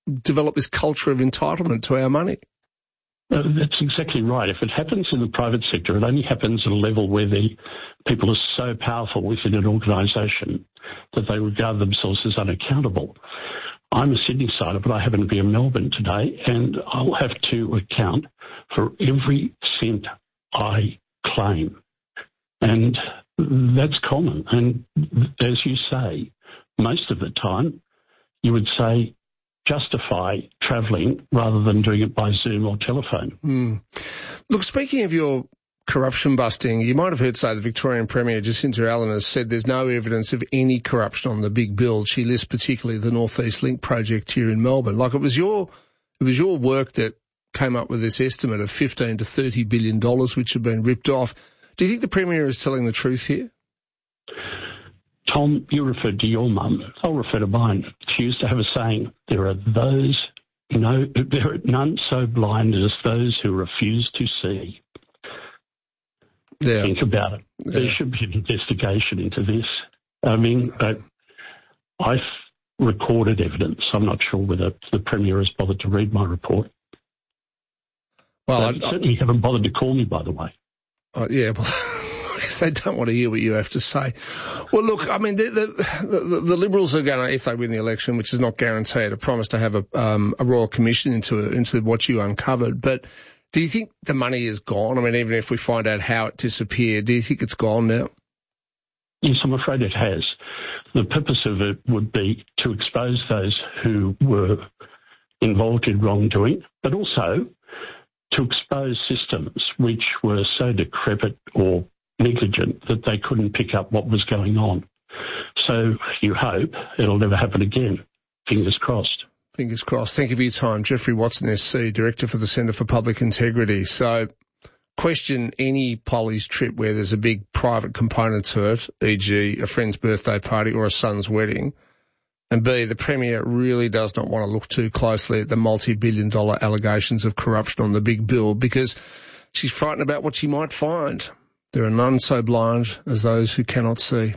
develop this culture of entitlement to our money. That's exactly right. If it happens in the private sector, it only happens at a level where the people are so powerful within an organisation that they regard themselves as unaccountable. I'm a Sydney-sider, but I happen to be in Melbourne today, and I'll have to account for every cent I claim. And that's common. And as you say, most of the time, you would say, justify travelling rather than doing it by Zoom or telephone. Look, speaking of your corruption busting, you might have heard say the Victorian Premier Jacinta Allen has said there's no evidence of any corruption on the big build. She lists particularly the North East Link project here in Melbourne. Like it was your work that came up with this estimate of $15 to $30 billion which had been ripped off. Do you think the Premier is telling the truth here? Tom, you referred to your mum. I'll refer to mine. She used to have a saying, there are none so blind as those who refuse to see. Yeah. Think about it. Yeah. There should be an investigation into this. I mean, I've recorded evidence. I'm not sure whether the Premier has bothered to read my report. Well, they certainly haven't bothered to call me, by the way. Yeah, well, I guess they don't want to hear what you have to say. Well, look, I mean, the Liberals are going to, if they win the election, which is not guaranteed, a promise to have a royal commission into what you uncovered. But do you think the money is gone? I mean, even if we find out how it disappeared, do you think it's gone now? Yes, I'm afraid it has. The purpose of it would be to expose those who were involved in wrongdoing, but also to expose systems which were so decrepit or negligent that they couldn't pick up what was going on. So you hope it'll never happen again. Fingers crossed. Fingers crossed. Thank you for your time. Jeffrey Watson, SC, Director for the Centre for Public Integrity. So question any Polly's trip where there's a big private component to it, e.g. a friend's birthday party or a son's wedding. And B, the Premier really does not want to look too closely at the multi-billion-dollar allegations of corruption on the big bill because she's frightened about what she might find. There are none so blind as those who cannot see.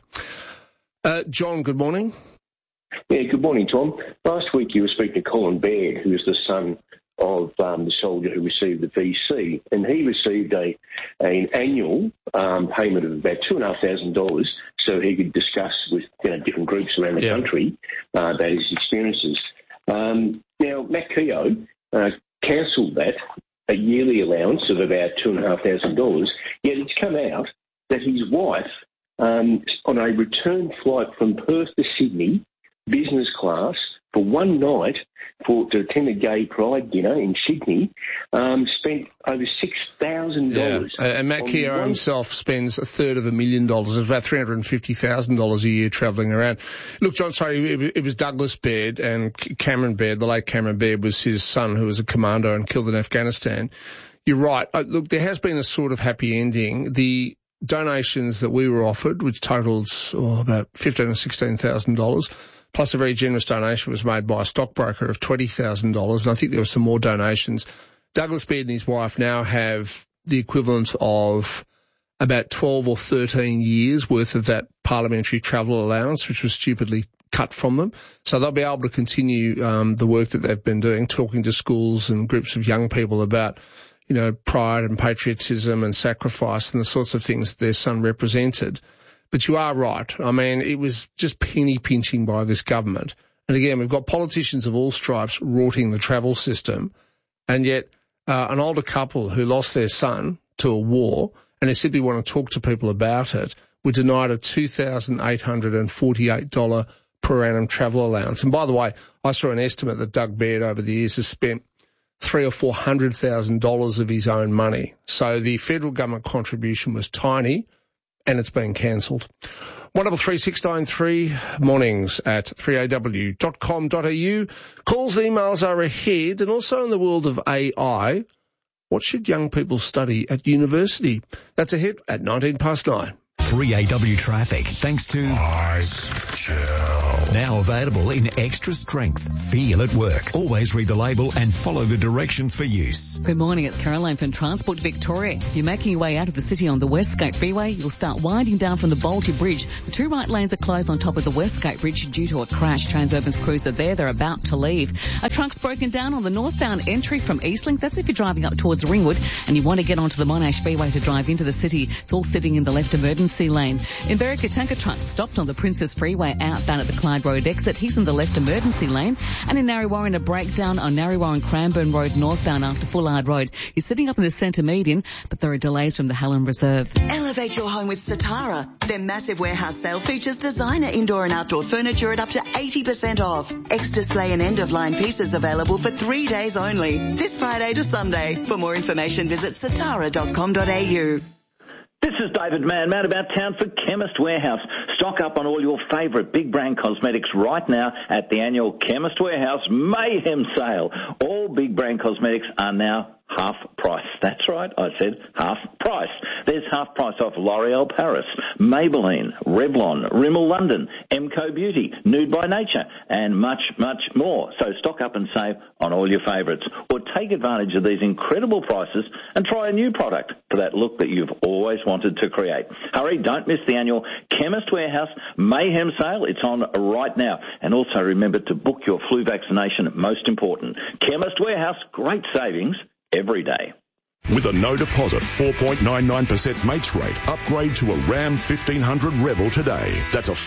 John, good morning. Yeah, good morning, Tom. Last week you were speaking to Colin Baird, who is the son of the soldier who received the VC, and he received an annual payment of about $2,500 so he could discuss with different groups around the country about his experiences. Now, Matt Keogh cancelled that, a yearly allowance of about $2,500, yet it's come out that his wife, on a return flight from Perth to Sydney, business class, for one night to attend a gay pride dinner in Sydney, spent over $6,000. Yeah. And Matt Keogh himself spends $350,000. It's about $350,000 a year travelling around. Look, John, sorry, it was Douglas Baird and Cameron Baird. The late Cameron Baird was his son who was a commando and killed in Afghanistan. You're right. Look, there has been a sort of happy ending. The donations that we were offered, which totalled about $15,000 or $16,000, plus a very generous donation was made by a stockbroker of $20,000, and I think there were some more donations. Douglas Baird and his wife now have the equivalent of about 12 or 13 years worth of that parliamentary travel allowance, which was stupidly cut from them. So they'll be able to continue the work that they've been doing, talking to schools and groups of young people about, pride and patriotism and sacrifice and the sorts of things that their son represented. But you are right. I mean, it was just penny pinching by this government. And again, we've got politicians of all stripes rorting the travel system. And yet an older couple who lost their son to a war and they simply want to talk to people about it were denied a $2,848 per annum travel allowance. And by the way, I saw an estimate that Doug Baird over the years has spent $300,000 or $400,000 of his own money. So the federal government contribution was tiny, and it's been cancelled. 133693 mornings at 3aw.com.au. Calls, emails are ahead, and also in the world of AI, what should young people study at university? That's ahead at 9. 3AW traffic, thanks to Now available in extra strength. Feel at work. Always read the label and follow the directions for use. Good morning, it's Caroline from Transport Victoria. If you're making your way out of the city on the Westgate Freeway, you'll start winding down from the Bolter Bridge. The two right lanes are closed on top of the Westgate Bridge due to a crash. Transurban's crews are there. They're about to leave. A truck's broken down on the northbound entry from Eastlink. That's if you're driving up towards Ringwood and you want to get onto the Monash Freeway to drive into the city. It's all sitting in the left emergency lane. In Berwick, a tanker truck stopped on the Princess Freeway outbound at the Clyde Road exit. He's in the left emergency lane. And in Narrewarren, a breakdown on Narrewarren Cranbourne Road northbound after Fullard Road. He's sitting up in the centre median, but there are delays from the Helen Reserve. Elevate your home with Satara. Their massive warehouse sale features designer indoor and outdoor furniture at up to 80% off. Ex-display and end-of-line pieces available for 3 days only. This Friday to Sunday. For more information, visit satara.com.au. This is David Mann about town for Chemist Warehouse. Stock up on all your favourite big brand cosmetics right now at the annual Chemist Warehouse Mayhem Sale. All big brand cosmetics are now half price. That's right, I said half price. There's half price off L'Oreal Paris, Maybelline, Revlon, Rimmel London, Emco Beauty, Nude by Nature, and much, much more. So stock up and save on all your favourites. Or take advantage of these incredible prices and try a new product for that look that you've always wanted to create. Hurry, don't miss the annual Chemist Warehouse Mayhem Sale. It's on right now. And also remember to book your flu vaccination, most important. Chemist Warehouse, great savings every day. With a no deposit 4.99% mates rate, upgrade to a Ram 1500 Rebel today. That's a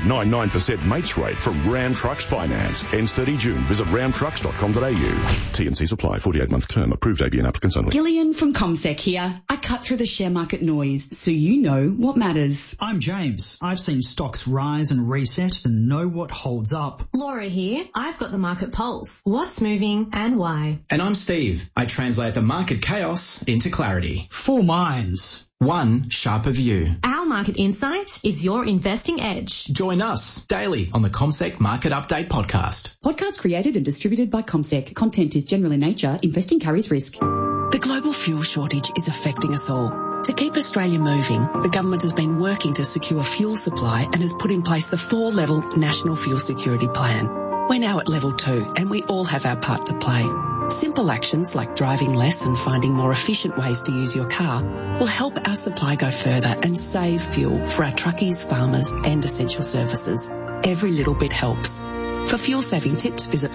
4.99% mates rate from Ram Trucks Finance. Ends 30 June. Visit ramtrucks.com.au. T&Cs apply. 48-month term. Approved ABN applicants only. Gillian from CommSec here. I cut through the share market noise so you know what matters. I'm James. I've seen stocks rise and reset and know what holds up. Laura here. I've got the market pulse. What's moving and why? And I'm Steve. I translate the market chaos into clarity. 4 minds. One sharper view. Our market insight is your investing edge. Join us daily on the CommSec Market Update podcast. Podcast created and distributed by CommSec. Content is general in nature. Investing carries risk. The global fuel shortage is affecting us all. To keep Australia moving, the government has been working to secure fuel supply and has put in place the 4-level National Fuel Security Plan. We're now at level 2 and we all have our part to play. Simple actions like driving less and finding more efficient ways to use your car will help our supply go further and save fuel for our truckies, farmers and essential services. Every little bit helps. For fuel saving tips, visit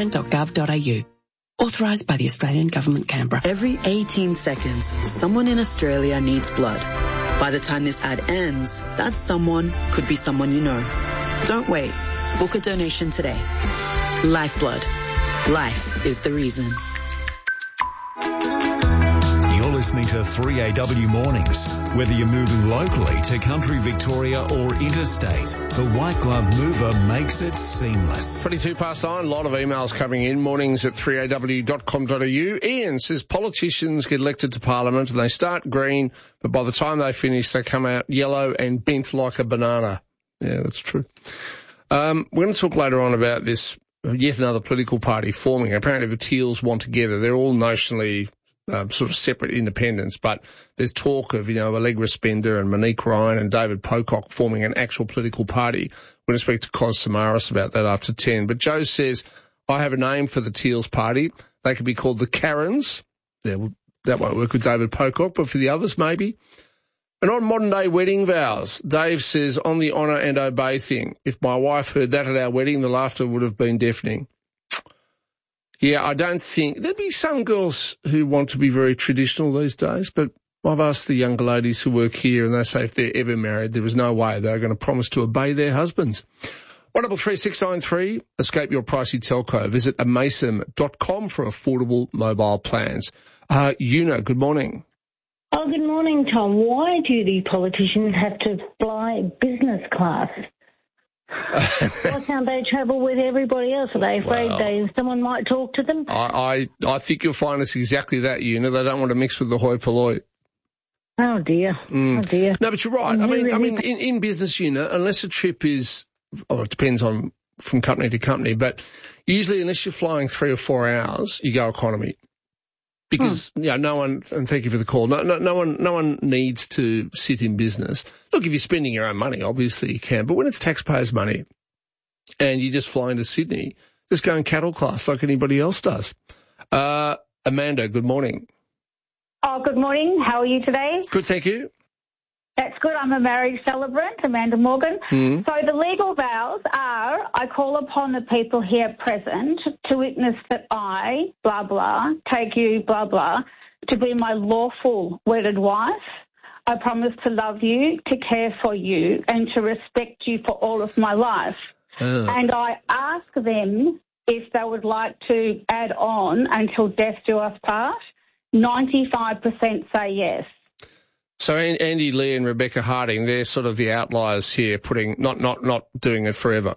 fuelplan.gov.au. Authorised by the Australian Government, Canberra. Every 18 seconds, someone in Australia needs blood. By the time this ad ends, that someone could be someone you know. Don't wait. Book a donation today. Lifeblood. Life is the reason. You're listening to 3AW Mornings. Whether you're moving locally to country Victoria or interstate, the White Glove Mover makes it seamless. 22 past 9, a lot of emails coming in. Mornings at 3aw.com.au. Ian says politicians get elected to Parliament and they start green, but by the time they finish, they come out yellow and bent like a banana. Yeah, that's true. We're going to talk later on about this. Yet another political party forming. Apparently the Teals want together. They're all notionally sort of separate independents, but there's talk of, Allegra Spender and Monique Ryan and David Pocock forming an actual political party. We're going to speak to Cos Samaras about that after 10. But Joe says, I have a name for the Teals party. They could be called the Karens. Yeah, well, that won't work with David Pocock, but for the others, maybe. And on modern-day wedding vows, Dave says, on the honour and obey thing, if my wife heard that at our wedding, the laughter would have been deafening. Yeah, I don't think... There'd be some girls who want to be very traditional these days, but I've asked the younger ladies who work here, and they say if they're ever married, there was no way they're going to promise to obey their husbands. 133693, escape your pricey telco. Visit amasem.com for affordable mobile plans. Una, good morning. Oh, good morning, Tom. Why do the politicians have to fly business class? Why can't they travel with everybody else? Are they afraid someone might talk to them? I think you'll find it's exactly that, Una. They don't want to mix with the hoi polloi. Oh, dear. Oh, dear. No, but you're right. I mean, in business, Una, unless a trip is, it depends on from company to company, but usually unless you're flying 3 or 4 hours, you go economy. Because, no one, and thank you for the call, no one needs to sit in business. Look, if you're spending your own money, obviously you can, but when it's taxpayers' money, and you just fly into Sydney, just go in cattle class like anybody else does. Amanda, good morning. Oh, good morning. How are you today? Good, thank you. That's good. I'm a marriage celebrant, Amanda Morgan. Mm. So the legal vows are, I call upon the people here present to witness that I, blah, blah, take you, blah, blah, to be my lawful wedded wife. I promise to love you, to care for you, and to respect you for all of my life. Oh. And I ask them if they would like to add on until death do us part. 95% say yes. So Andy Lee and Rebecca Harding, they're sort of the outliers here, putting not doing it forever.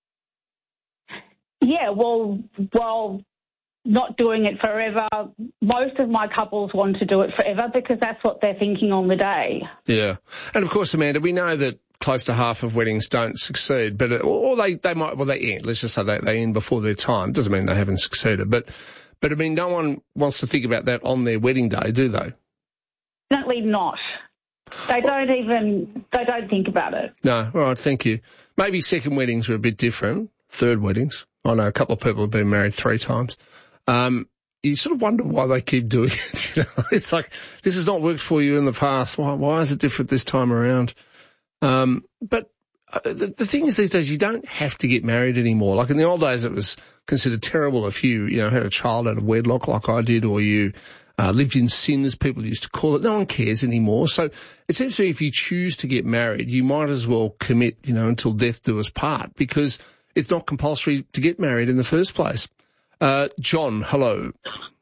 Yeah, well, not doing it forever. Most of my couples want to do it forever because that's what they're thinking on the day. Yeah, and of course, Amanda, we know that close to half of weddings don't succeed, but or they might. Well, they end. Let's just say they end before their time. Doesn't mean they haven't succeeded, but I mean, no one wants to think about that on their wedding day, do they? Definitely not. They don't think about it. No, all right, thank you. Maybe second weddings are a bit different, third weddings. I know a couple of people have been married 3 times. You sort of wonder why they keep doing it. You know? It's like, this has not worked for you in the past. Why is it different this time around? But the thing is these days you don't have to get married anymore. Like in the old days it was considered terrible if you had a child out of wedlock like I did, or you lived in sin, as people used to call it. No one cares anymore. So it seems to me if you choose to get married, you might as well commit, until death do us part, because it's not compulsory to get married in the first place. John, hello.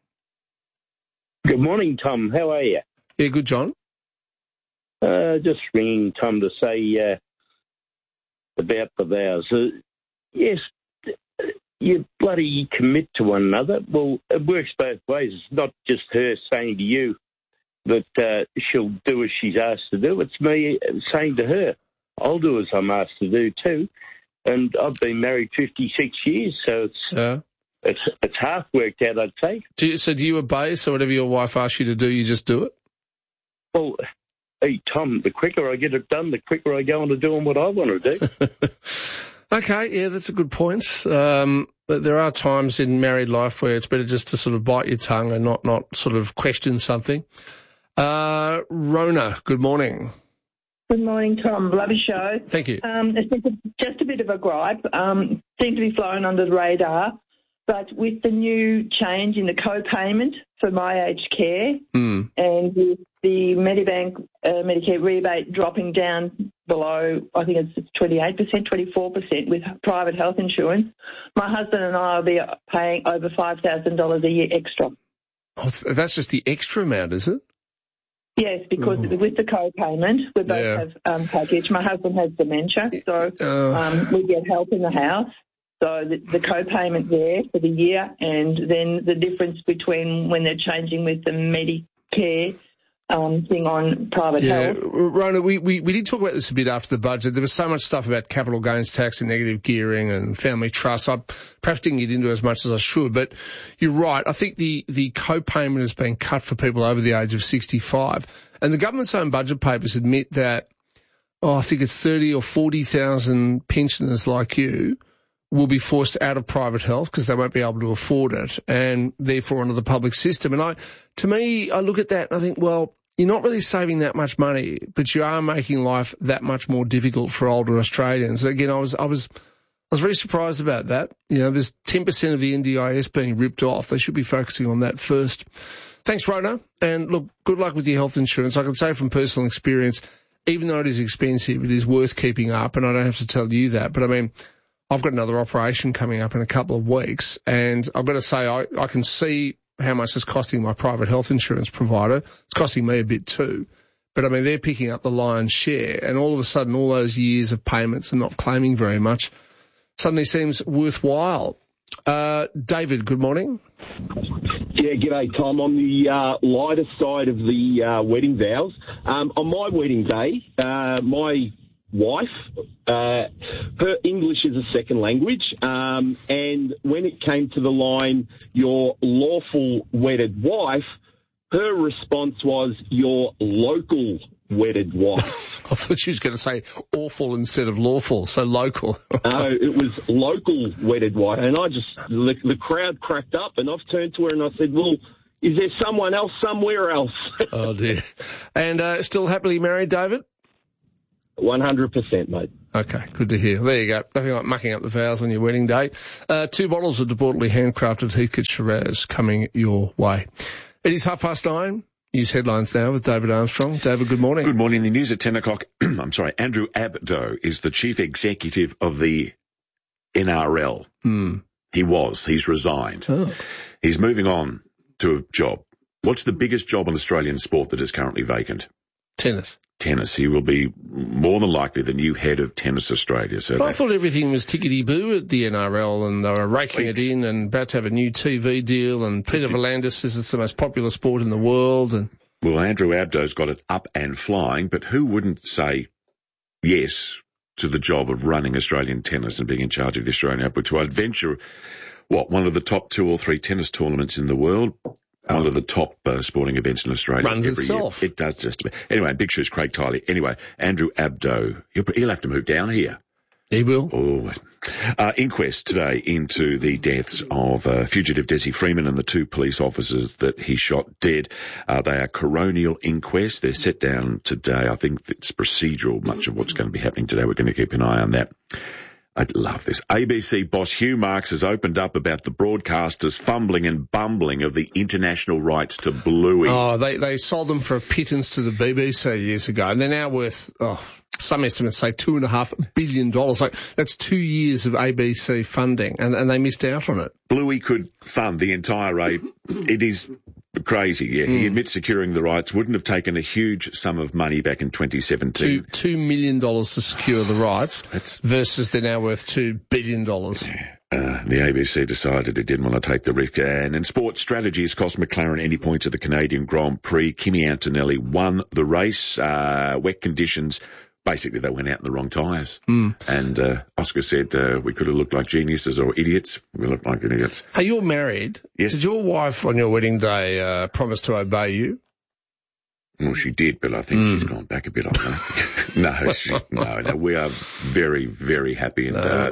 Good morning, Tom. How are you? Yeah, good, John. Just ringing, Tom, to say about the vows. Yes, you bloody commit to one another. Well, it works both ways. It's not just her saying to you that she'll do as she's asked to do. It's me saying to her, I'll do as I'm asked to do too. And I've been married 56 years, so it's half worked out, I'd say. Do you obey? So whatever your wife asks you to do, you just do it? Well, hey, Tom, the quicker I get it done, the quicker I go on to doing what I want to do. Okay, yeah, that's a good point. There are times in married life where it's better just to sort of bite your tongue and not sort of question something. Rona, good morning. Good morning, Tom. Love your show. Thank you. It's just a bit of a gripe. Seem to be flying under the radar, but with the new change in the co-payment for my aged care and with the Medibank Medicare rebate dropping down below, I think it's 28%, 24% with private health insurance, my husband and I will be paying over $5,000 a year extra. Oh, that's just the extra amount, is it? Yes, because with the co-payment, we both have package. My husband has dementia, so we get help in the house. So the co-payment there for the year, and then the difference between when they're changing with the Medicare thing on private health. Rona, we did talk about this a bit after the budget. There was so much stuff about capital gains tax and negative gearing and family trust. I perhaps didn't get into as much as I should, but you're right. I think the co-payment has been cut for people over the age of 65. And the government's own budget papers admit that, I think it's 30 or 40,000 pensioners like you will be forced out of private health because they won't be able to afford it, and therefore onto the public system. And to me, I look at that and I think, well, you're not really saving that much money, but you are making life that much more difficult for older Australians. Again, I was very surprised about that. There's 10% of the NDIS being ripped off. They should be focusing on that first. Thanks, Rona. And look, good luck with your health insurance. I can say from personal experience, even though it is expensive, it is worth keeping up, and I don't have to tell you that. But I mean, I've got another operation coming up in a couple of weeks, and I've got to say I can see how much it's costing my private health insurance provider. It's costing me a bit too. But, I mean, they're picking up the lion's share, and all of a sudden all those years of payments and not claiming very much suddenly seems worthwhile. David, good morning. Yeah, g'day, Tom. On the lighter side of the wedding vows, on my wedding day, my wife, her English is a second language, and when it came to the line, your lawful wedded wife, her response was your local wedded wife. I thought she was going to say awful instead of lawful, so local. No, it was local wedded wife. And the crowd cracked up, and I've turned to her and I said, well, is there someone else somewhere else? Oh, dear. And still happily married, David? 100%, mate. Okay, good to hear. There you go. Nothing like mucking up the vows on your wedding day. 2 bottles of deportedly handcrafted Heathcote Shiraz coming your way. It is 9:30. News headlines now with David Armstrong. David, good morning. Good morning. The news at 10 o'clock. Andrew Abdo is the chief executive of the NRL. He's resigned. Oh. He's moving on to a job. What's the biggest job in Australian sport that is currently vacant? Tennis. He will be more than likely the new head of Tennis Australia. So I thought everything was tickety-boo at the NRL, and they were raking it in and about to have a new TV deal, and Peter V'landys says it's the most popular sport in the world. And well, Andrew Abdo's got it up and flying, but who wouldn't say yes to the job of running Australian tennis and being in charge of the Australian Open, to adventure, one of the top 2 or 3 tennis tournaments in the world? One of the top sporting events in Australia runs every itself. Year. It does just about. Anyway, big shoes, Craig Tiley. Anyway, Andrew Abdo, he'll have to move down here. He will. Oh. Inquest today into the deaths of fugitive Desi Freeman and the 2 police officers that he shot dead. They are coronial inquests. They're set down today. I think it's procedural, much of what's going to be happening today. We're going to keep an eye on that. I'd love this. ABC boss Hugh Marks has opened up about the broadcasters' fumbling and bumbling of the international rights to Bluey. Oh, they sold them for a pittance to the BBC years ago, and they're now worth, some estimates say $2.5 billion. Like, that's 2 years of ABC funding, and they missed out on it. Bluey could fund the entire It is crazy, yeah. He admits securing the rights wouldn't have taken a huge sum of money back in 2017. $2 million to secure the rights versus they're now worth $2 billion. The ABC decided it didn't want to take the risk. And in sports, strategy has cost McLaren any points at the Canadian Grand Prix. Kimi Antonelli won the race. Wet conditions. Basically, they went out in the wrong tyres. And Oscar said we could have looked like geniuses or idiots. We looked like idiots. Hey, you're married. Yes. Did your wife on your wedding day promise to obey you? Well, she did, but I think she's gone back a bit on that. No, we are very, very happy. And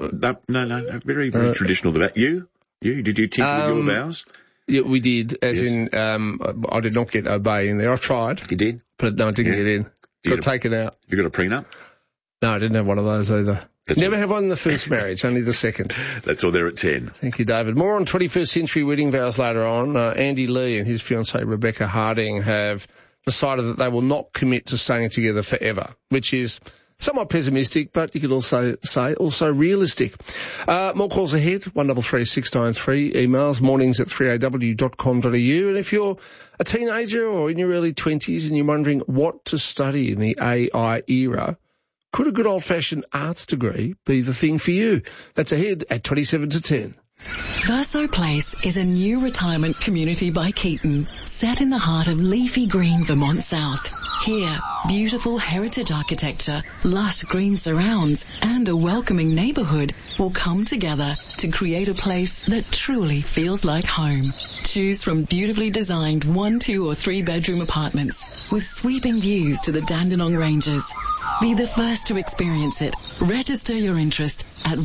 very, very traditional to that. You? Did you tinker with your vows? Yeah, we did, in, I did not get obey in there. I tried. You did? But no, I didn't get in. Got taken out. You got a prenup? No, I didn't have one of those either. Never have one in the first marriage, only the second. That's all there at 10. Thank you, David. More on 21st century wedding vows later on. Andy Lee and his fiancée Rebecca Harding have decided that they will not commit to staying together forever, which is somewhat pessimistic, but you could also say realistic. More calls ahead, 133693, emails, mornings@3aw.com.au. And if you're a teenager or in your early 20s and you're wondering what to study in the AI era, could a good old-fashioned arts degree be the thing for you? That's ahead at 27 to 10. Verso Place is a new retirement community by Keaton, set in the heart of leafy green Vermont South. Here, beautiful heritage architecture, lush green surrounds, and a welcoming neighbourhood will come together to create a place that truly feels like home. Choose from beautifully designed 1, 2 or 3 bedroom apartments with sweeping views to the Dandenong Ranges. Be the first to experience it. Register your interest at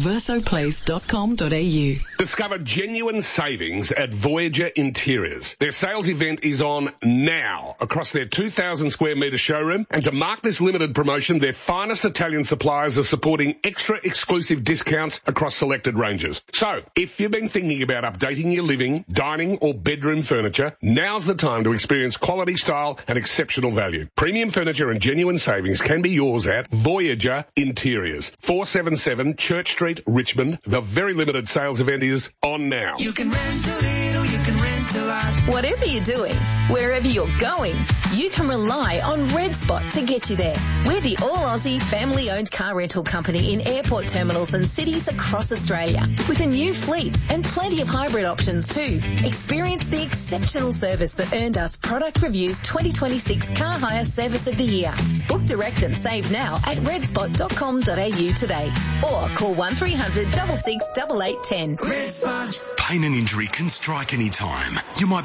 versoplace.com.au. Discover genuine savings at Voyager Interiors. Their sales event is on now across their 2,000 square metre showroom, and to mark this limited promotion, their finest Italian suppliers are supporting extra exclusive discounts across selected ranges. So, if you've been thinking about updating your living, dining or bedroom furniture, now's the time to experience quality, style and exceptional value. Premium furniture and genuine savings can be yours at Voyager Interiors, 477 Church Street, Richmond. The very limited sales event is on now. You can rent a little, you can rent a lot. Whatever you're doing, wherever you're going, you can rely on Red Spot to get you there. We're the all-Aussie family-owned car rental company in airport terminals and cities across Australia, with a new fleet and plenty of hybrid options too. Experience the exceptional service that earned us Product Review's 2026 Car Hire Service of the Year. Book direct and save now at redspot.com.au today, or call 1300 66 8810. Pain and injury can strike any time. You might be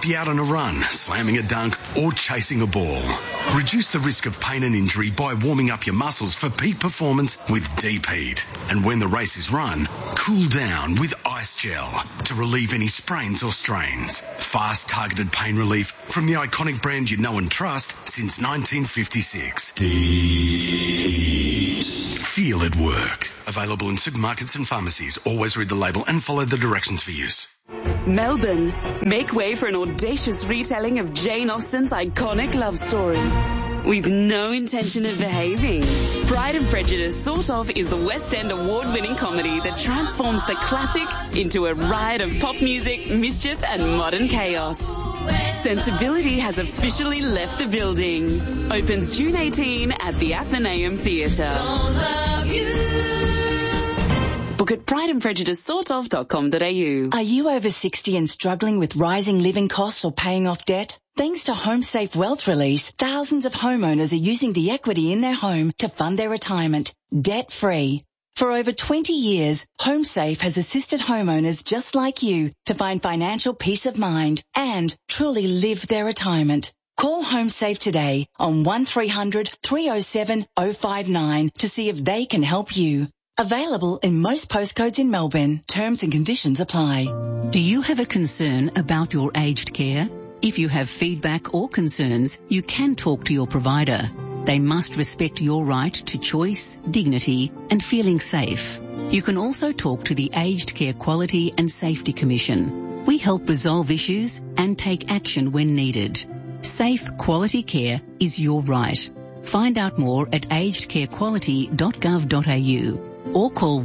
be out on a run, slamming a dunk, or chasing a ball. Reduce the risk of pain and injury by warming up your muscles for peak performance with Deep Heat. And when the race is run, cool down with Ice Gel to relieve any sprains or strains. Fast, targeted pain relief from the iconic brand you know and trust since 1956. Deep Heat. Feel it work. Available in supermarkets and pharmacies. Always read the label and follow the directions for use. Melbourne, make way for an audacious retelling of Jane Austen's iconic love story. With no intention of behaving. Pride and Prejudice Sort Of is the West End award-winning comedy that transforms the classic into a riot of pop music, mischief and modern chaos. Sensibility has officially left the building. Opens June 18 at the Athenaeum Theatre. Book at prideandprejudicesortof.com.au. Are you over 60 and struggling with rising living costs or paying off debt? Thanks to HomeSafe Wealth Release, thousands of homeowners are using the equity in their home to fund their retirement, debt-free. For over 20 years, HomeSafe has assisted homeowners just like you to find financial peace of mind and truly live their retirement. Call HomeSafe today on 1300 307 059 to see if they can help you. Available in most postcodes in Melbourne. Terms and conditions apply. Do you have a concern about your aged care? If you have feedback or concerns, you can talk to your provider. They must respect your right to choice, dignity and feeling safe. You can also talk to the Aged Care Quality and Safety Commission. We help resolve issues and take action when needed. Safe quality care is your right. Find out more at agedcarequality.gov.au. or call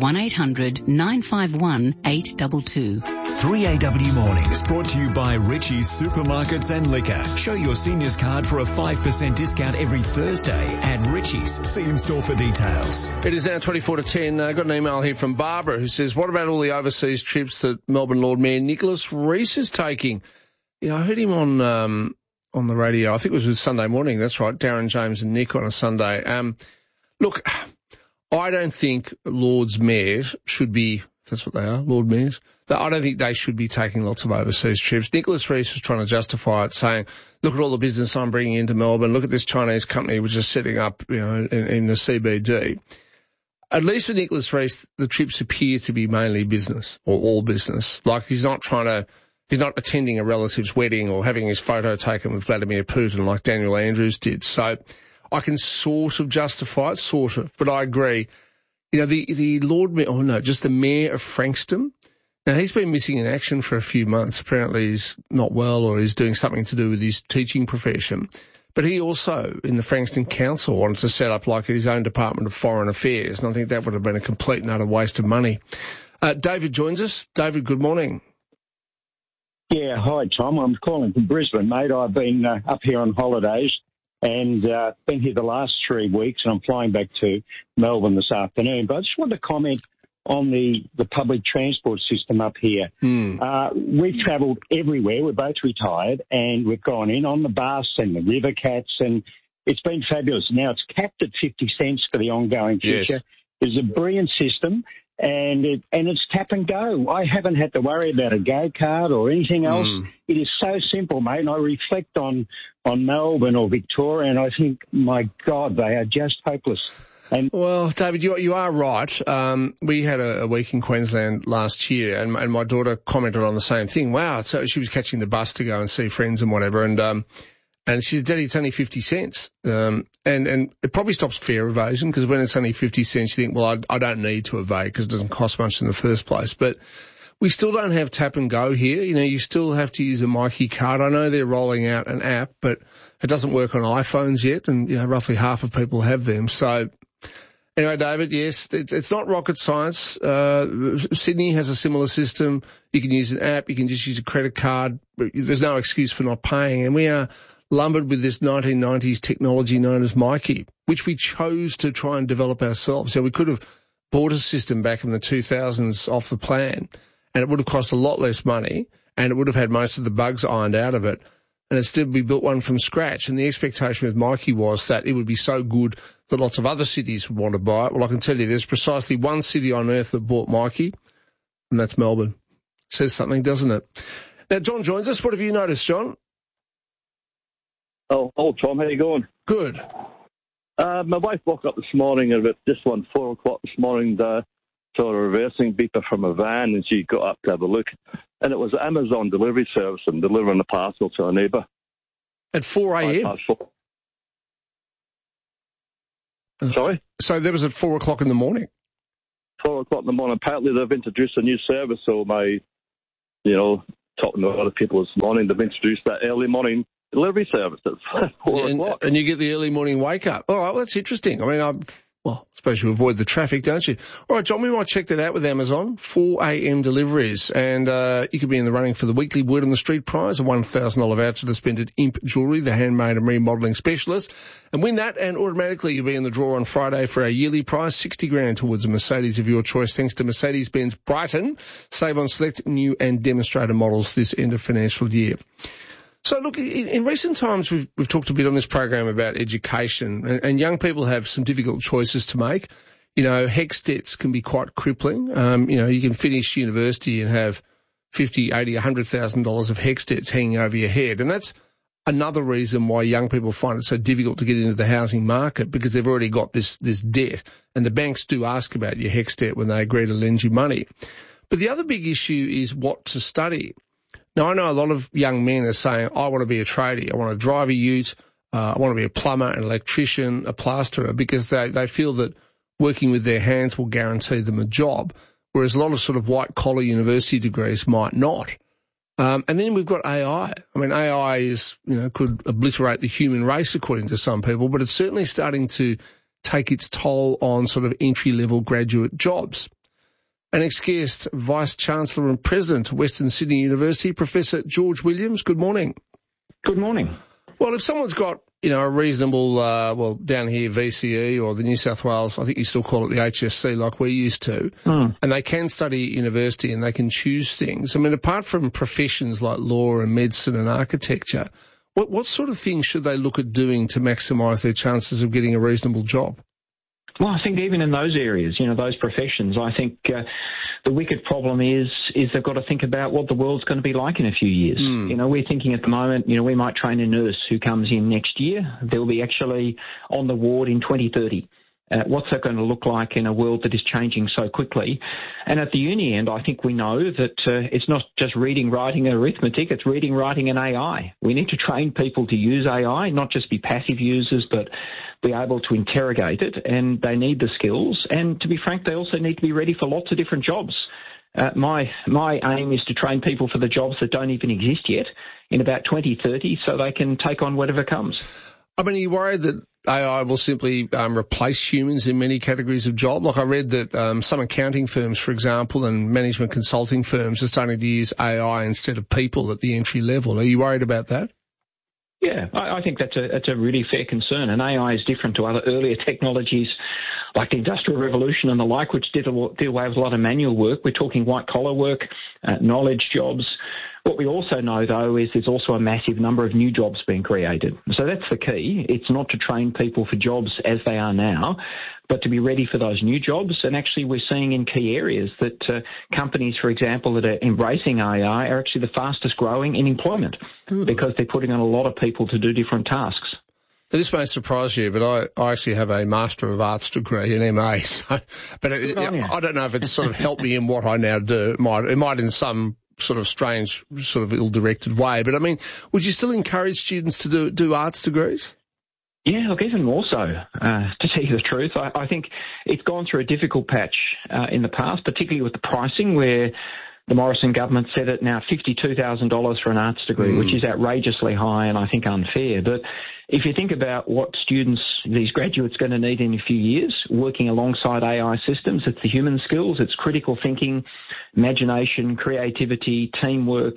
1-800-951-822. 3AW Mornings brought to you by Richie's Supermarkets and Liquor. Show your seniors card for a 5% discount every Thursday at Richie's. See in store for details. It is now 24 to 10. I got an email here from Barbara who says, what about all the overseas trips that Melbourne Lord Mayor Nicholas Reece is taking? Yeah, I heard him on the radio. I think it was Sunday morning. That's right. Darren, James and Nick on a Sunday. Look, I don't think Lord's mayors should be, that's what they are, Lord mayors. I don't think they should be taking lots of overseas trips. Nicholas Reece was trying to justify it, saying, look at all the business I'm bringing into Melbourne. Look at this Chinese company which is setting up, in the CBD. At least with Nicholas Reece, the trips appear to be mainly business or all business. Like he's not attending a relative's wedding or having his photo taken with Vladimir Putin like Daniel Andrews did. So I can sort of justify it, but I agree. The mayor of Frankston. Now, he's been missing in action for a few months. Apparently he's not well or he's doing something to do with his teaching profession. But he also, in the Frankston Council, wanted to set up like his own Department of Foreign Affairs, and I think that would have been a complete and utter waste of money. David joins us. David, good morning. Yeah, hi, Tom. I'm calling from Brisbane, mate. I've been up here on holidays. And been here the last 3 weeks, and I'm flying back to Melbourne this afternoon. But I just wanted to comment on the public transport system up here. We've travelled everywhere. We're both retired, and we've gone in on the bus and the River Cats, and it's been fabulous. Now it's capped at 50 cents for the ongoing future. Yes. It's a brilliant system. And it's tap and go. I haven't had to worry about a go card or anything else. It is so simple, mate. And I reflect on Melbourne or Victoria, and I think, my God, they are just hopeless. Well, David, you are right. We had a week in Queensland last year, and my daughter commented on the same thing. Wow, so she was catching the bus to go and see friends and whatever, and she said, Daddy, it's only 50 cents. And it probably stops fare evasion, because when it's only 50 cents, you think, well, I don't need to evade because it doesn't cost much in the first place. But we still don't have tap and go here. You still have to use a Myki card. I know they're rolling out an app, but it doesn't work on iPhones yet, and roughly half of people have them. So anyway, David, yes, it's not rocket science. Sydney has a similar system. You can use an app. You can just use a credit card. There's no excuse for not paying. And we are lumbered with this 1990s technology known as Myki, which we chose to try and develop ourselves. So we could have bought a system back in the 2000s off the plan, and it would have cost a lot less money, and it would have had most of the bugs ironed out of it, and instead we built one from scratch. And the expectation with Myki was that it would be so good that lots of other cities would want to buy it. Well, I can tell you there's precisely one city on earth that bought Myki, and that's Melbourne. Says something, doesn't it? Now, John joins us. What have you noticed, John? Oh, Tom, how you going? Good. My wife woke up this morning at about just 4 o'clock this morning, saw a reversing beeper from a van, and she got up to have a look. And it was Amazon delivery service and delivering a parcel to a neighbour. At 4 a.m.? Sorry? So that was at 4 o'clock in the morning? 4 o'clock in the morning. Apparently they've introduced a new service, so talking to a lot of people this morning, they've introduced that early morning delivery service at 4 o'clock. And you get the early morning wake up. All right, well, that's interesting. I mean, I suppose you avoid the traffic, don't you? All right, John, we might check that out with Amazon. 4 a.m. deliveries. And you could be in the running for the weekly Word on the Street prize, a $1,000 voucher to spend at Imp Jewellery, the handmade and remodelling specialist. And win that, and automatically you'll be in the draw on Friday for our yearly prize, $60,000 towards a Mercedes of your choice, thanks to Mercedes-Benz Brighton. Save on select new and demonstrator models this end of financial year. So, look, in recent times we've talked a bit on this program about education, and young people have some difficult choices to make. HECS debts can be quite crippling. You can finish university and have $50,000, $80,000, $100,000 of HECS debts hanging over your head. And that's another reason why young people find it so difficult to get into the housing market, because they've already got this debt. And the banks do ask about your HECS debt when they agree to lend you money. But the other big issue is what to study. Now, I know a lot of young men are saying, I want to be a tradie, I want to drive a ute, I want to be a plumber, an electrician, a plasterer, because they feel that working with their hands will guarantee them a job, whereas a lot of sort of white-collar university degrees might not. And then we've got AI. I mean, AI could obliterate the human race, according to some people, but it's certainly starting to take its toll on sort of entry-level graduate jobs. Our next guest, Vice-Chancellor and President of Western Sydney University, Professor George Williams. Good morning. Good morning. Well, if someone's got, a reasonable, down here, VCE or the New South Wales, I think you still call it the HSC like we used to, and they can study at university and they can choose things. I mean, apart from professions like law and medicine and architecture, what sort of things should they look at doing to maximise their chances of getting a reasonable job? Well, I think even in those areas, those professions, I think the wicked problem is they've got to think about what the world's going to be like in a few years. We're thinking at the moment, we might train a nurse who comes in next year. They'll be actually on the ward in 2030. What's that going to look like in a world that is changing so quickly? And at the uni end, I think we know that it's not just reading, writing, and arithmetic, it's reading, writing, and AI. We need to train people to use AI, not just be passive users, but be able to interrogate it, and they need the skills. And to be frank, they also need to be ready for lots of different jobs. My aim is to train people for the jobs that don't even exist yet in about 2030 so they can take on whatever comes. I mean, are you worried that AI will simply replace humans in many categories of job? Like I read that some accounting firms, for example, and management consulting firms are starting to use AI instead of people at the entry level. Are you worried about that? Yeah, I think that's a really fair concern, and AI is different to other earlier technologies like the Industrial Revolution and the like, which did away with a lot of manual work. We're talking white-collar work, knowledge jobs. What we also know, though, is there's also a massive number of new jobs being created. So that's the key. It's not to train people for jobs as they are now, but to be ready for those new jobs. And actually we're seeing in key areas that companies, for example, that are embracing AI are actually the fastest growing in employment because they're putting on a lot of people to do different tasks. This may surprise you, but I actually have a Master of Arts degree in MA. I don't know if it's sort of helped me in what I now do. It might in some sort of strange, sort of ill-directed way. But I mean, would you still encourage students to do arts degrees? Yeah, look, even more so, to tell you the truth. I think it's gone through a difficult patch in the past, particularly with the pricing, where the Morrison government set it now $52,000 for an arts degree, which is outrageously high and I think unfair. But if you think about what students, these graduates, are going to need in a few years, working alongside AI systems, it's the human skills, it's critical thinking, imagination, creativity, teamwork,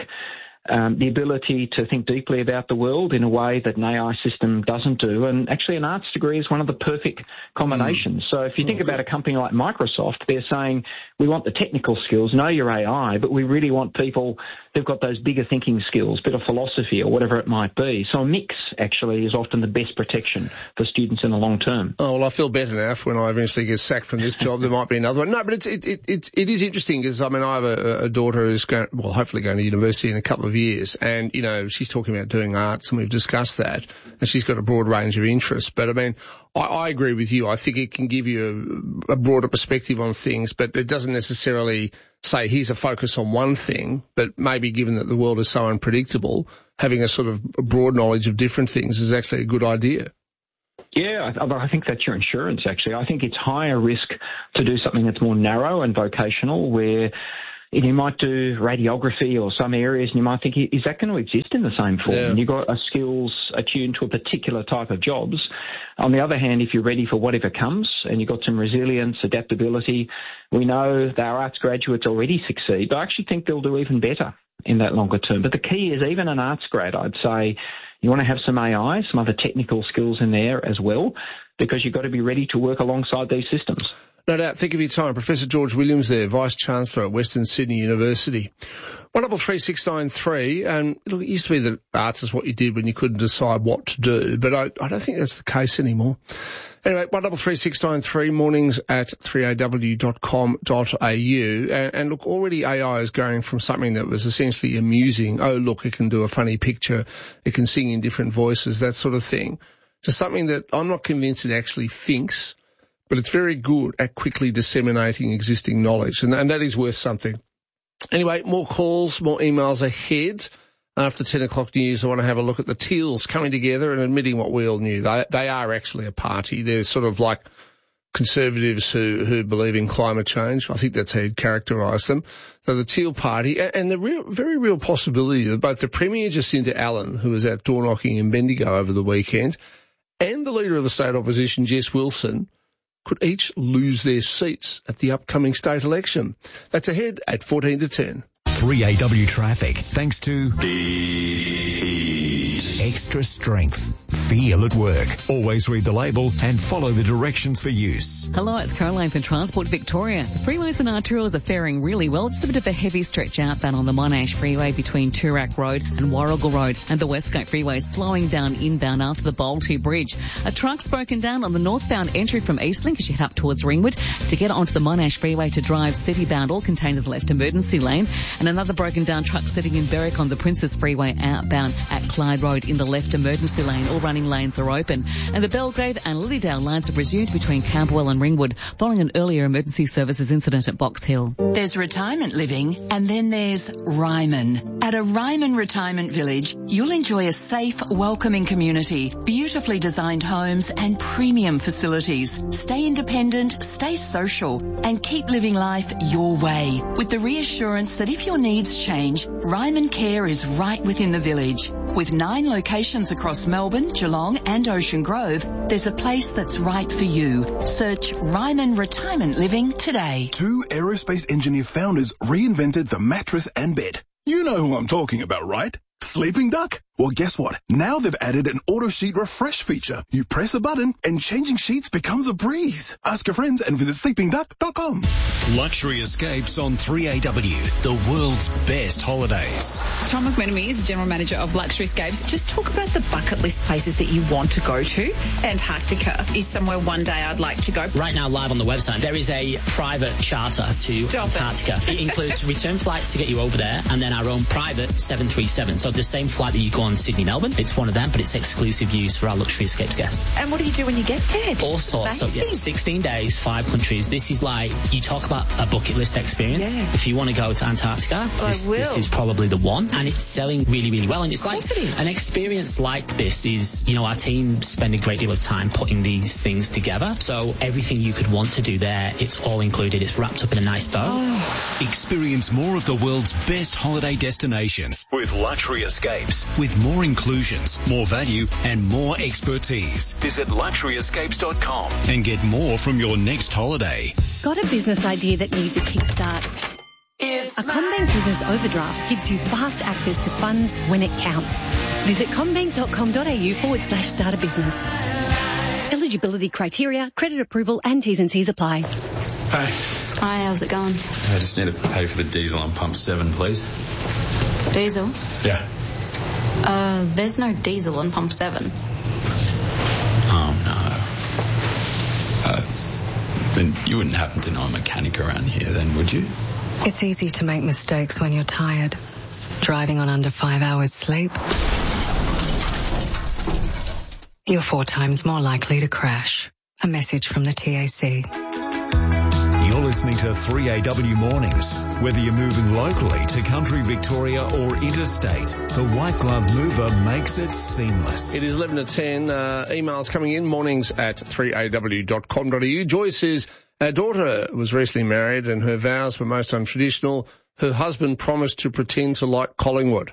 the ability to think deeply about the world in a way that an AI system doesn't do. And actually an arts degree is one of the perfect combinations. So if you think about a company like Microsoft, they're saying we want the technical skills, know your AI, but we really want people who've got those bigger thinking skills, bit of philosophy or whatever it might be. So a mix actually is often the best protection for students in the long term. Oh, well, I feel better now for when I eventually get sacked from this job. There might be another one. No, but it is interesting because, I mean, I have a daughter who's hopefully going to university in a couple of of years. And, you know, she's talking about doing arts, and we've discussed that, and she's got a broad range of interests. But, I mean, I agree with you. I think it can give you a broader perspective on things, but it doesn't necessarily say here's a focus on one thing, but maybe given that the world is so unpredictable, having a sort of a broad knowledge of different things is actually a good idea. Yeah, I think that's your insurance, actually. I think it's higher risk to do something that's more narrow and vocational, where you might do radiography or some areas, and you might think, is that going to exist in the same form? Yeah. And you've got skills attuned to a particular type of jobs. On the other hand, if you're ready for whatever comes and you've got some resilience, adaptability, we know that our arts graduates already succeed, but I actually think they'll do even better in that longer term. But the key is, even an arts grad, I'd say, you want to have some AI, some other technical skills in there as well, because you've got to be ready to work alongside these systems. No doubt. Think of your time. Professor George Williams there, Vice-Chancellor at Western Sydney University. 133693, and look, it used to be that arts is what you did when you couldn't decide what to do, but I don't think that's the case anymore. Anyway, 133693, mornings at 3aw.com.au. And look, already AI is going from something that was essentially amusing, oh, look, it can do a funny picture, it can sing in different voices, that sort of thing, to something that I'm not convinced it actually thinks, but it's very good at quickly disseminating existing knowledge, and that is worth something. Anyway, more calls, more emails ahead. After 10 o'clock news, I want to have a look at the Teals coming together and admitting what we all knew. They are actually a party. They're sort of like conservatives who believe in climate change. I think that's how you'd characterise them. So the Teal Party, and the very real possibility that both the Premier Jacinta Allen, who was out door knocking in Bendigo over the weekend, and the Leader of the State Opposition, Jess Wilson, could each lose their seats at the upcoming state election. That's ahead at 14 to 10. 3AW traffic, thanks to Extra Strength. Feel at work. Always read the label and follow the directions for use. Hello, it's Caroline from Transport Victoria. The freeways and arterials are faring really well. Just a bit of a heavy stretch outbound on the Monash Freeway between Toorak Road and Warrigal Road, and the Westgate Freeway slowing down inbound after the Boltoo Bridge. A truck's broken down on the northbound entry from Eastlink as you head up towards Ringwood. To get onto the Monash Freeway to drive city-bound, all contained in the left emergency lane. And another broken down truck sitting in Berwick on the Princess Freeway outbound at Clyde Road in the left emergency lane. All running lanes are open. And the Belgrave and Lilydale lines have resumed between Camberwell and Ringwood following an earlier emergency services incident at Box Hill. There's retirement living, and then there's Ryman. At a Ryman Retirement Village, you'll enjoy a safe, welcoming community, beautifully designed homes and premium facilities. Stay independent, stay social, and keep living life your way, with the reassurance that if your needs change, Ryman Care is right within the village. With 9 locations across Melbourne, Geelong and Ocean Grove, there's a place that's right for you. Search Ryman Retirement Living today. 2 aerospace engineer founders reinvented the mattress and bed. You know who I'm talking about, right? Sleeping Duck? Well, guess what? Now they've added an auto sheet refresh feature. You press a button and changing sheets becomes a breeze. Ask your friends and visit sleepingduck.com. Luxury Escapes on 3AW, the world's best holidays. Tom McMenemy is General Manager of Luxury Escapes. Just talk about the bucket list places that you want to go to. Antarctica is somewhere one day I'd like to go. Right now, live on the website, there is a private charter to Antarctica. It includes return flights to get you over there, and then our own private 737. So the same flight that you go on Sydney-Melbourne, it's one of them, but it's exclusive use for our Luxury Escapes guests. And what do you do when you get there? All sorts. So, yeah, 16 days, 5 countries. This is like, you talk about a bucket list experience. Yeah. If you want to go to Antarctica, this is probably the one. And it's selling really, really well. And it's like an experience like this is, you know, our team spend a great deal of time putting these things together. So everything you could want to do there, it's all included. It's wrapped up in a nice bow. Experience more of the world's best holiday destinations with Luxury Escapes. With more inclusions, more value and more expertise. Visit luxuryescapes.com and get more from your next holiday. Got a business idea that needs a kickstart? A CommBank Business Overdraft gives you fast access to funds when it counts. Visit commbank.com.au/start a business. Eligibility criteria, credit approval and T's and C's apply. Hi. Hi, how's it going? I just need to pay for the diesel on pump 7, please. Diesel? Yeah. There's no diesel on pump 7. Oh, no. Then you wouldn't happen to know a mechanic around here then, would you? It's easy to make mistakes when you're tired. driving on under 5 hours sleep, you're 4 times more likely to crash. A message from the TAC. You're listening to 3AW Mornings. Whether you're moving locally to country Victoria or interstate, the White Glove Mover makes it seamless. It is 11 to 10. Emails coming in, mornings@3aw.com.au. Joy says, our daughter was recently married and her vows were most untraditional. Her husband promised to pretend to like Collingwood.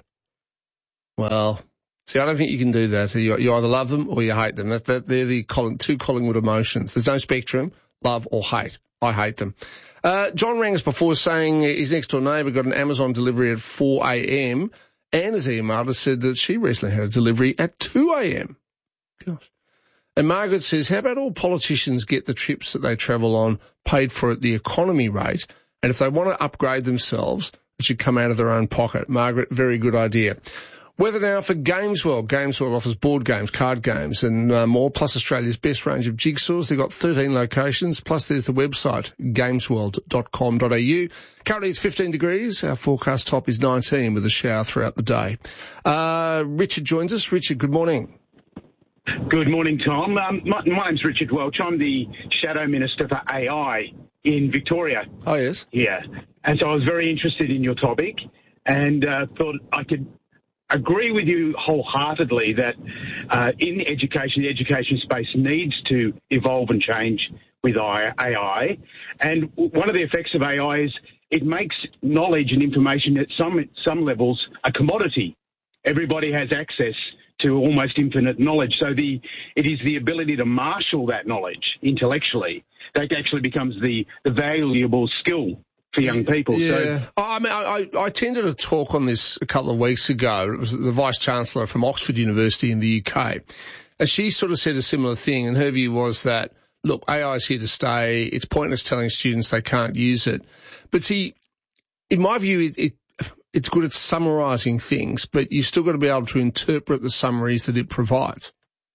Well, see, I don't think you can do that. You either love them or you hate them. They're the two Collingwood emotions. There's no spectrum, love or hate. I hate them. John rang us before saying his next-door neighbour got an Amazon delivery at 4 a.m. and his emailed us said that she recently had a delivery at 2 a.m. Gosh. And Margaret says, how about all politicians get the trips that they travel on paid for at the economy rate, and if they want to upgrade themselves, it should come out of their own pocket. Margaret, very good idea. Weather now for Games World. Games World offers board games, card games and more, plus Australia's best range of jigsaws. They've got 13 locations, plus there's the website, gamesworld.com.au. Currently it's 15 degrees. Our forecast top is 19 with a shower throughout the day. Richard joins us. Richard, good morning. Good morning, Tom. My name's Richard Welch. I'm the Shadow Minister for AI in Victoria. Oh, yes? Yeah. And so I was very interested in your topic and thought I could agree with you wholeheartedly that in education, the education space needs to evolve and change with AI. And one of the effects of AI is it makes knowledge and information at some levels a commodity. Everybody has access to almost infinite knowledge. So it is the ability to marshal that knowledge intellectually that actually becomes the valuable skill for young people. Yeah. So, I tended to talk on this a couple of weeks ago. It was the Vice-Chancellor from Oxford University in the UK. And she sort of said a similar thing, and her view was that, look, AI is here to stay. It's pointless telling students they can't use it. But see, in my view, it's good at summarising things, but you've still got to be able to interpret the summaries that it provides.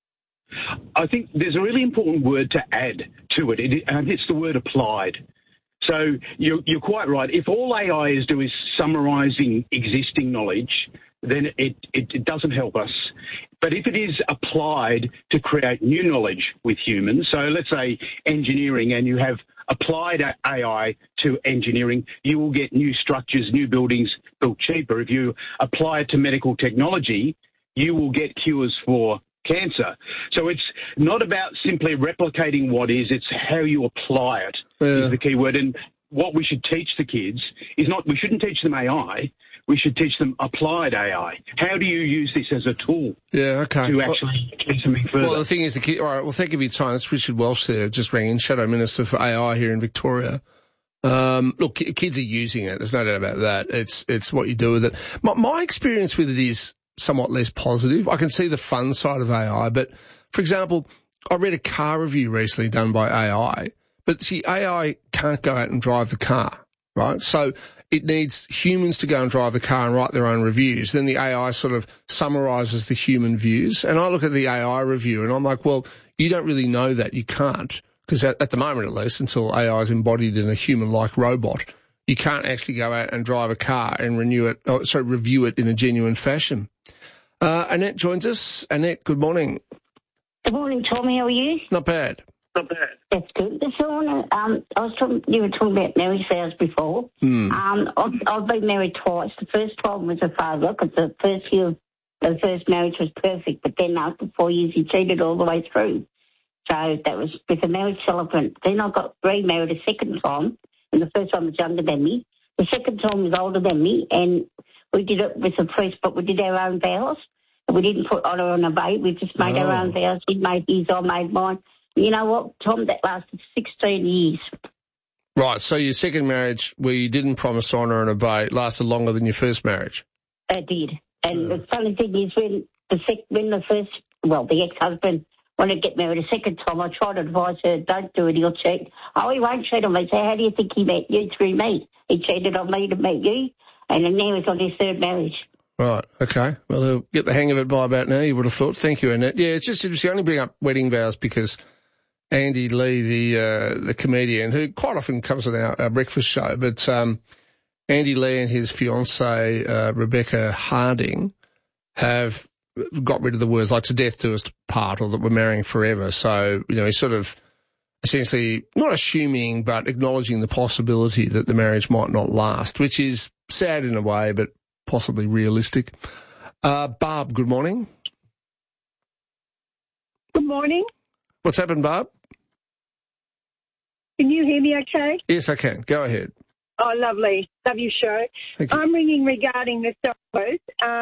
I think there's a really important word to add to it, and it's the word applied. So you're quite right. If all AI is doing is summarising existing knowledge, then it doesn't help us. But if it is applied to create new knowledge with humans, so let's say engineering, and you have applied AI to engineering, you will get new structures, new buildings built cheaper. If you apply it to medical technology, you will get cures for cancer. So it's not about simply replicating what is, it's how you apply it is the key word. And what we should teach the kids is we shouldn't teach them AI, we should teach them applied AI. How do you use this as a tool to actually do something further? Well, the thing is, all right, well, thank you for your time. It's Richard Welch there, just rang in, Shadow Minister for AI here in Victoria. Look, kids are using it. There's no doubt about that. It's what you do with it. My experience with it is somewhat less positive. I can see the fun side of AI, but, for example, I read a car review recently done by AI, but see, AI can't go out and drive the car, right? So it needs humans to go and drive the car and write their own reviews. Then the AI sort of summarises the human views. And I look at the AI review and I'm like, well, you don't really know that. You can't. Because at the moment, at least, until AI is embodied in a human-like robot, you can't actually go out and drive a car and review it in a genuine fashion. Annette joins us. Annette, good morning. Good morning, Tommy. How are you? Not bad. Not bad. That's good. So you were talking about marriage vows before. I've been married twice. The first time was a failure because the first marriage was perfect, but then after 4 years he cheated all the way through. So that was with a marriage celebrant. Then I got remarried a second time, and the first one was younger than me. The second time was older than me, and we did it with a priest, but we did our own vows. We didn't put honour on a bait. We just made our own vows. He made his, I made mine. You know what, Tom? That lasted 16 years. Right, so your second marriage, where you didn't promise honour and obey, lasted longer than your first marriage? It did. And the funny thing is, when the ex-husband wanted to get married a second time, I tried to advise her, don't do it, he'll cheat. Oh, he won't cheat on me. So how do you think he met you? Through me. He cheated on me to meet you, and now he's on his third marriage. Right, okay. Well, he'll get the hang of it by about now, you would have thought. Thank you, Annette. Yeah, it's just interesting. I only bring up wedding vows because Andy Lee, the comedian, who quite often comes on our breakfast show, but Andy Lee and his fiancée, Rebecca Harding, have got rid of the words like "to death do us part" or that we're marrying forever. So, he's sort of essentially not assuming but acknowledging the possibility that the marriage might not last, which is sad in a way but possibly realistic. Barb, good morning. Good morning. What's happened, Barb? Can you hear me okay? Yes, I can. Go ahead. Oh, lovely. Love your show. Thank you. I'm ringing regarding the Salvos.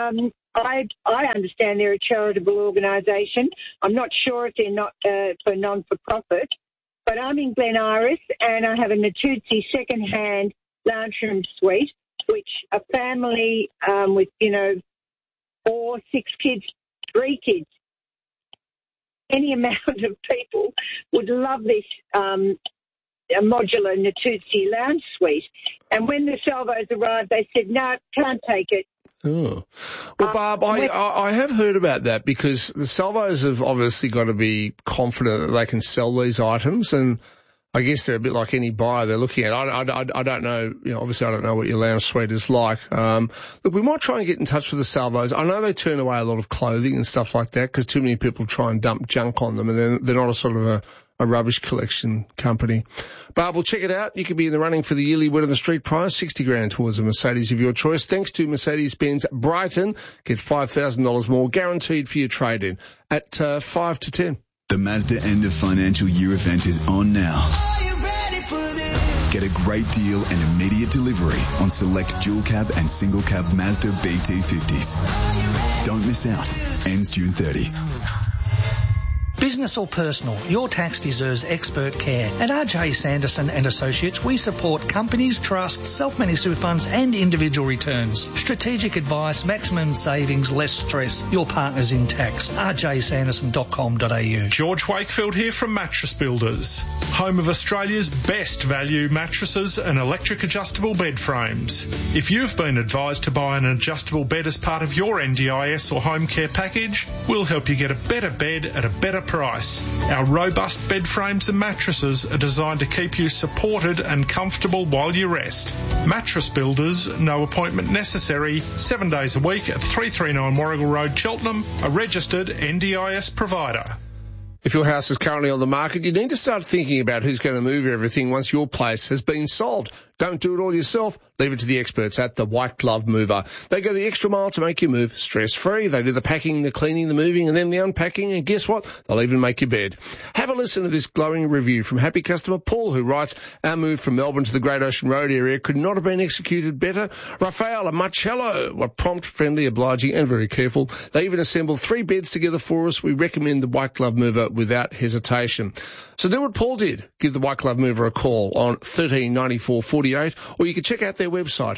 I understand they're a charitable organisation. I'm not sure if they're not for non-for-profit, but I'm in Glen Iris and I have a Natuzzi second-hand lounge room suite, which a family with, 4, 6 kids, 3 kids, any amount of people would love this a modular Natuzzi lounge suite. And when the Salvos arrived, they said, no, can't take it. Oh. Well, Barb, I have heard about that because the Salvos have obviously got to be confident that they can sell these items, and I guess they're a bit like any buyer they're looking at. I don't know, obviously I don't know what your lounge suite is like. Look, we might try and get in touch with the Salvos. I know they turn away a lot of clothing and stuff like that because too many people try and dump junk on them, and they're not a sort of a rubbish collection company. Barb, we'll check it out. You could be in the running for the yearly win of the street prize, $60,000 towards a Mercedes of your choice. Thanks to Mercedes-Benz Brighton. Get $5,000 more guaranteed for your trade-in at 5 to 10. The Mazda end of financial year event is on now. Get a great deal and immediate delivery on select dual cab and single cab Mazda BT50s. Don't miss out. Ends June 30. Business or personal, your tax deserves expert care. At RJ Sanderson and Associates, we support companies, trusts, self-managed super funds and individual returns. Strategic advice, maximum savings, less stress. Your partners in tax. rjsanderson.com.au. George Wakefield here from Mattress Builders, home of Australia's best value mattresses and electric adjustable bed frames. If you've been advised to buy an adjustable bed as part of your NDIS or home care package, we'll help you get a better bed at a better price. Our robust bed frames and mattresses are designed to keep you supported and comfortable while you rest. Mattress Builders, no appointment necessary, 7 days a week at 339 Warrigal Road, Cheltenham, a registered NDIS provider. If your house is currently on the market, you need to start thinking about who's going to move everything once your place has been sold. Don't do it all yourself. Leave it to the experts at the White Glove Mover. They go the extra mile to make your move stress-free. They do the packing, the cleaning, the moving, and then the unpacking. And guess what? They'll even make your bed. Have a listen to this glowing review from happy customer Paul, who writes, our move from Melbourne to the Great Ocean Road area could not have been executed better. Rafael and Marcello were prompt, friendly, obliging, and very careful. They even assembled 3 beds together for us. We recommend the White Glove Mover without hesitation. So do what Paul did. Give the White Glove Mover a call on 1394 48, or you can check out their website,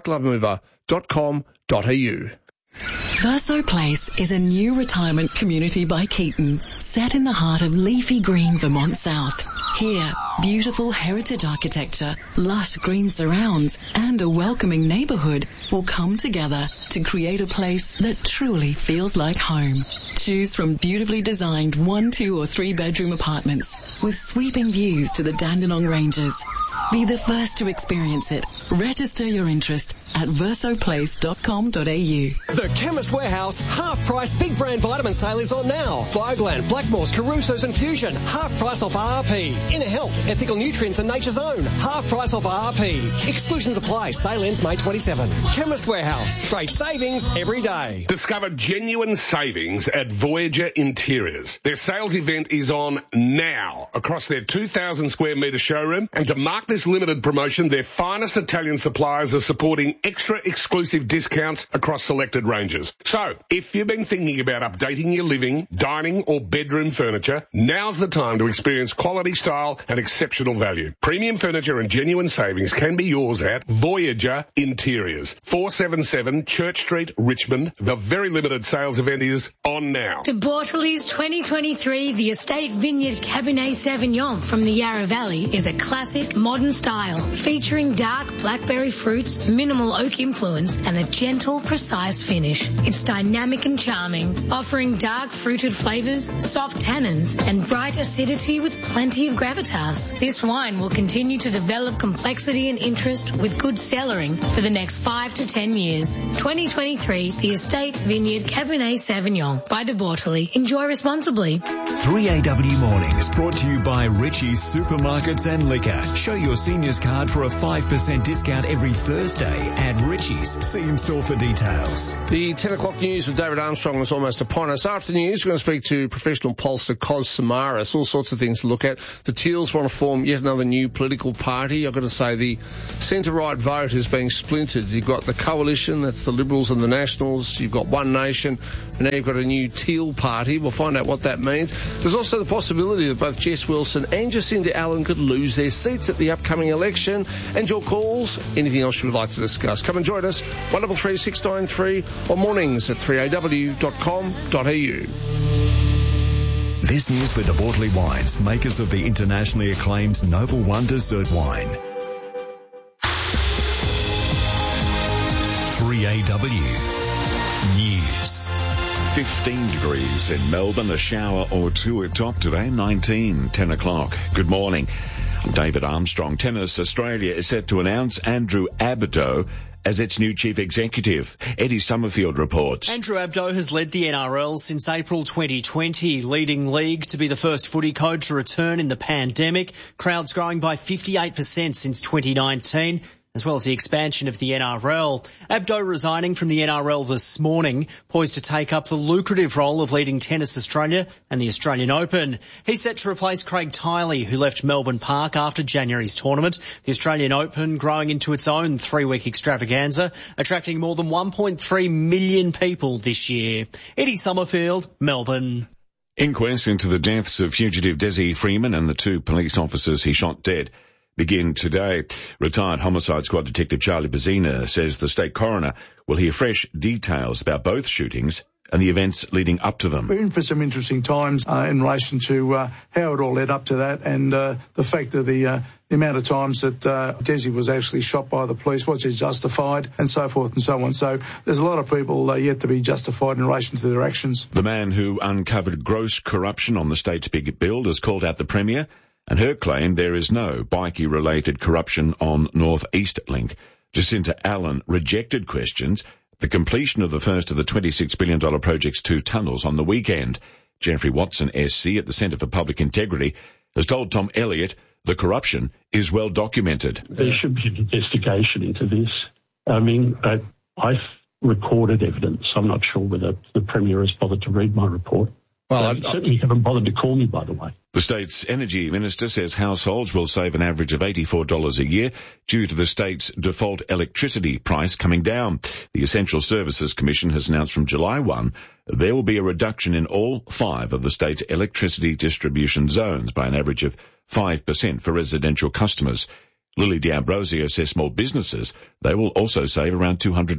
whiteglovemover.com.au. Verso Place is a new retirement community by Keaton, set in the heart of leafy green Vermont South. Here, beautiful heritage architecture, lush green surrounds, and a welcoming neighbourhood will come together to create a place that truly feels like home. Choose from beautifully designed 1, 2 or 3 bedroom apartments with sweeping views to the Dandenong Ranges. Be the first to experience it. Register your interest at versoplace.com.au. The Chemist Warehouse half-price big brand vitamin sale is on now. Bioglan, Blackmores, Caruso's and Fusion, half price off RRP. Inner Health, Ethical Nutrients and Nature's Own, half price off RRP. Exclusions apply. Sale ends May 27. Chemist Warehouse, great savings every day. Discover genuine savings at Voyager Interiors. Their sales event is on now across their 2,000 square metre showroom, and to mark this limited promotion, their finest Italian suppliers are supporting extra exclusive discounts across selected ranges. So, if you've been thinking about updating your living, dining or bedroom furniture, now's the time to experience quality, style and exceptional value. Premium furniture and genuine savings can be yours at Voyager Interiors, 477 Church Street, Richmond. The very limited sales event is on now. To Bortolli's 2023, the Estate Vineyard Cabernet Sauvignon from the Yarra Valley is a classic, modern Melbourne style, featuring dark blackberry fruits, minimal oak influence, and a gentle, precise finish. It's dynamic and charming, offering dark fruited flavours, soft tannins, and bright acidity with plenty of gravitas. This wine will continue to develop complexity and interest with good cellaring for the next 5 to 10 years. 2023, the Estate Vineyard Cabernet Sauvignon by De Bortoli. Enjoy responsibly. 3AW Mornings, brought to you by Richie's Supermarkets and Liquor. Show your seniors card for a 5% discount every Thursday at Richie's. See in store for details. The 10 o'clock news with David Armstrong is almost upon us. After the news, we're going to speak to professional pollster Kos Samaras. All sorts of things to look at. The Teals want to form yet another new political party. I've got to say the centre-right vote is being splintered. You've got the Coalition, that's the Liberals and the Nationals. You've got One Nation, and now you've got a new Teal party. We'll find out what that means. There's also the possibility that both Jess Wilson and Jacinda Allen could lose their seats at the upcoming election. And your calls, anything else you would like to discuss. Come and join us, 133 693 or mornings at 3aw.com.au. This news for De Bortoli Wines, makers of the internationally acclaimed Noble One dessert wine. 3AW News. 15 degrees in Melbourne, a shower or two at top today, 19, 10 o'clock. Good morning. I'm David Armstrong. Tennis Australia is set to announce Andrew Abdo as its new chief executive. Eddie Summerfield reports. Andrew Abdo has led the NRL since April 2020, leading league to be the first footy coach to return in the pandemic. Crowds growing by 58% since 2019. As well as the expansion of the NRL. Abdo resigning from the NRL this morning, poised to take up the lucrative role of leading Tennis Australia and the Australian Open. He's set to replace Craig Tiley, who left Melbourne Park after January's tournament. The Australian Open growing into its own 3-week extravaganza, attracting more than 1.3 million people this year. Eddie Summerfield, Melbourne. Inquest into the deaths of fugitive Desi Freeman and the 2 police officers he shot dead begin today. Retired Homicide Squad Detective Charlie Bazina says the state coroner will hear fresh details about both shootings and the events leading up to them. We're in for some interesting times in relation to how it all led up to that, and the fact of the amount of times that Desi was actually shot by the police, was it justified, and so forth and so on. So there's a lot of people yet to be justified in relation to their actions. The man who uncovered gross corruption on the state's big build has called out the Premier and her claim there is no bikie-related corruption on North East Link. Jacinda Allen rejected questions at the completion of the first of the $26 billion project's 2 tunnels on the weekend. Jeffrey Watson, SC, at the Centre for Public Integrity, has told Tom Elliott the corruption is well documented. There should be an investigation into this. I mean, I've recorded evidence. I'm not sure whether the Premier has bothered to read my report. Well, they certainly haven't bothered to call me, by the way. The state's energy minister says households will save an average of $84 a year due to the state's default electricity price coming down. The Essential Services Commission has announced from July 1 there will be a reduction in all 5 of the state's electricity distribution zones by an average of 5% for residential customers. Lily D'Ambrosio says small businesses, they will also save around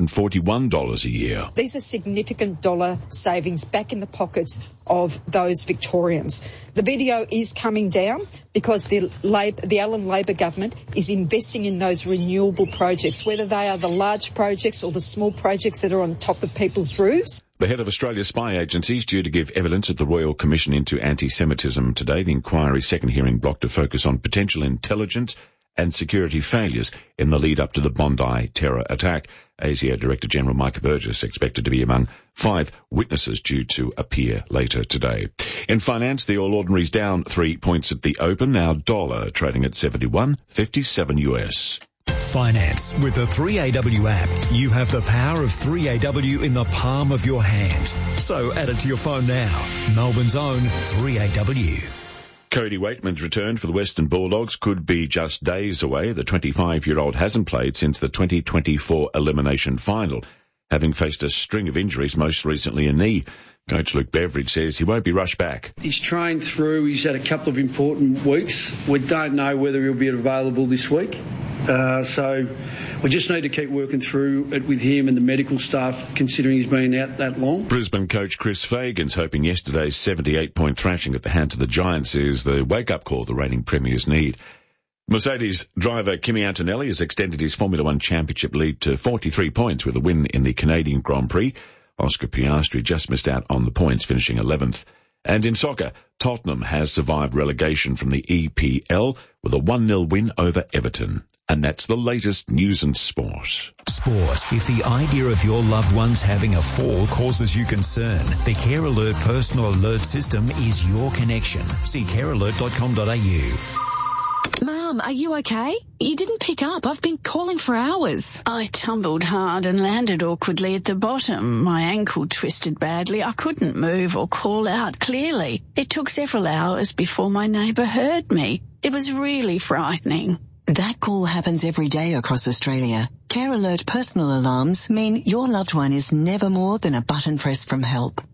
$241 a year. These are significant dollar savings back in the pockets of those Victorians. The BDO is coming down because the Allen Labor government is investing in those renewable projects, whether they are the large projects or the small projects that are on top of people's roofs. The head of Australia's spy agency is due to give evidence at the Royal Commission into Anti-Semitism today. The inquiry's second hearing blocked to focus on potential intelligence and security failures in the lead up to the Bondi terror attack. ASIO Director General Micah Burgess expected to be among 5 witnesses due to appear later today. In finance, the All Ordinary's down 3 points at the open, now dollar trading at 71.57 US. Finance. With the 3AW app, you have the power of 3AW in the palm of your hand. So add it to your phone now. Melbourne's own 3AW. Cody Waitman's return for the Western Bulldogs could be just days away. The 25-year-old hasn't played since the 2024 elimination final, having faced a string of injuries, most recently a knee. Coach Luke Beveridge says he won't be rushed back. He's trained through. He's had a couple of important weeks. We don't know whether he'll be available this week. So we just need to keep working through it with him and the medical staff, considering he's been out that long. Brisbane coach Chris Fagan's hoping yesterday's 78-point thrashing at the hands of the Giants is the wake-up call the reigning premiers need. Mercedes driver Kimi Antonelli has extended his Formula One Championship lead to 43 points with a win in the Canadian Grand Prix. Oscar Piastri just missed out on the points, finishing 11th. And in soccer, Tottenham has survived relegation from the EPL with a 1-0 win over Everton. And that's the latest news and sport. Sport. If the idea of your loved ones having a fall causes you concern, the Care Alert Personal Alert System is your connection. See carealert.com.au. Mum, are you okay? You didn't pick up. I've been calling for hours. I tumbled hard and landed awkwardly at the bottom. My ankle twisted badly. I couldn't move or call out clearly. It took several hours before my neighbour heard me. It was really frightening. That call happens every day across Australia. Care Alert personal alarms mean your loved one is never more than a button press from help.